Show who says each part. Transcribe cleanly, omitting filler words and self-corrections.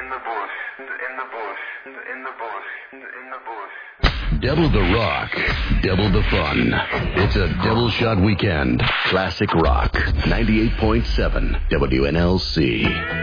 Speaker 1: Double the rock, double the fun. It's a double shot weekend. Classic Rock, 98.7 WNLC.